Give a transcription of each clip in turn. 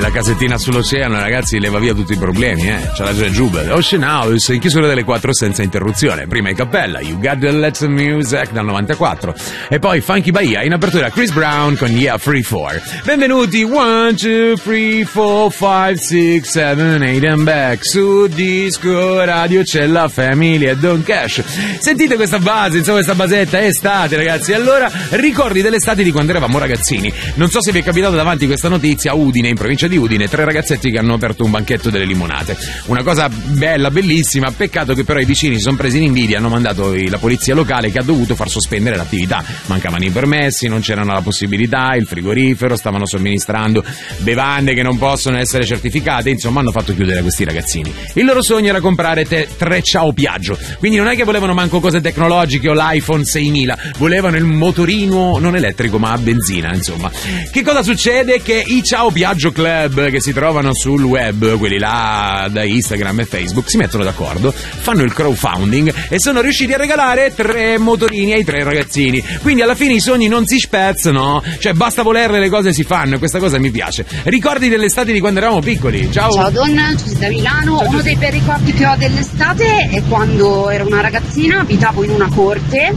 La casettina sull'oceano, ragazzi, leva via tutti i problemi, C'ha ragione Giubel. Ocean House in chiusura delle 4 senza interruzione. Prima in cappella, You Got the Let's Music dal 94. E poi Funky Bahia in apertura, Chris Brown con Yeah Free 4. Benvenuti, 1, 2, 3, 4, 5, 6, 7, 8 and back. Su Disco Radio c'è la Family e Don Cash. Sentite questa base, insomma questa basetta, è estate ragazzi. Allora, ricordi dell'estate di quando eravamo ragazzini. Non so se vi è capitato davanti questa notizia, a Udine, in provincia di Udine, 3 ragazzetti che hanno aperto un banchetto delle limonate. Una cosa bella, bellissima, peccato che però i vicini si sono presi in invidia, hanno mandato la polizia locale che ha dovuto far sospendere l'attività. Mancavano i permessi, non c'erano la possibilità, il frigorifero, stavano somministrando bevande che non possono essere certificate, insomma hanno fatto chiudere questi ragazzini. Il loro sogno era comprare 3 Ciao Piaggio, quindi non è che volevano manco cose tecnologiche o l'iPhone 6000, volevano il motorino non elettrico ma a benzina, insomma. Che cosa succede? Che i Ciao Piaggio Club che si trovano sul web, quelli là da Instagram e Facebook, si mettono d'accordo, fanno il crowdfunding e sono riusciti a regalare 3 motorini ai 3 ragazzini. Quindi alla fine i sogni non si spezzano, cioè basta volerle, le cose si fanno, e questa cosa mi piace. Ricordi dell'estate di quando eravamo piccoli? Ciao! Ciao donna, ci sei da Milano. Uno dei bei ricordi che ho dell'estate è quando ero una ragazzina, abitavo in una corte,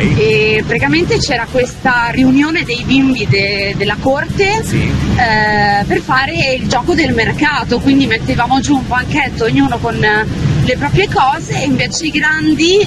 e praticamente c'era questa riunione dei bimbi della corte, per fare il gioco del mercato, quindi mettevamo giù un banchetto ognuno con le proprie cose, e invece i grandi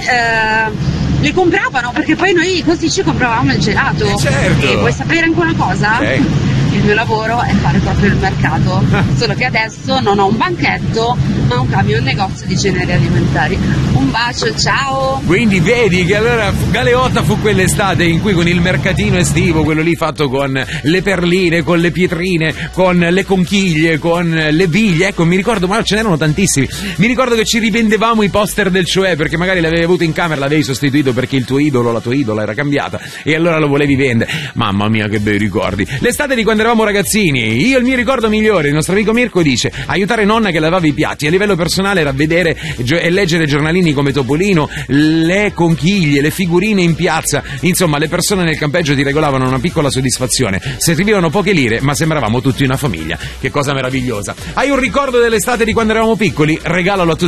le compravano, perché poi noi così ci compravamo il gelato. Certo. E vuoi sapere anche una cosa? Il mio lavoro è fare proprio il mercato, solo che adesso non ho un banchetto ma un camion negozio di generi alimentari. Un bacio, ciao! Quindi vedi che allora Galeotta fu quell'estate in cui con il mercatino estivo, quello lì fatto con le perline, con le pietrine, con le conchiglie, con le biglie, ecco, mi ricordo, ma ce n'erano tantissimi. Mi ricordo che ci rivendevamo i poster del Cioè, perché magari l'avevi avuto in camera, l'avevi sostituito perché il tuo idolo, la tua idola era cambiata e allora lo volevi vendere. Mamma mia che bei ricordi. L'estate di quando eravamo ragazzini, io il mio ricordo migliore, il nostro amico Mirko dice, aiutare nonna che lavava i piatti. A livello personale era vedere e leggere giornalini come Topolino, le conchiglie, le figurine in piazza, insomma le persone nel campeggio ti regolavano una piccola soddisfazione. Servivano poche lire ma sembravamo tutti una famiglia. Che cosa meravigliosa. Hai un ricordo dell'estate di quando eravamo piccoli? Regalalo a tutti